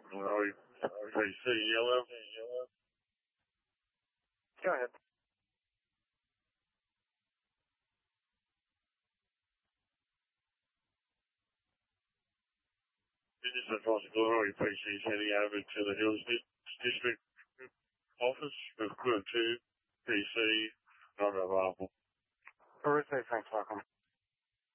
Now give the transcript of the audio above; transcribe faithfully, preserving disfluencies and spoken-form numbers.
Roy, P C yellow. Go ahead. This is the Cross Glory P C heading over to the Hills District.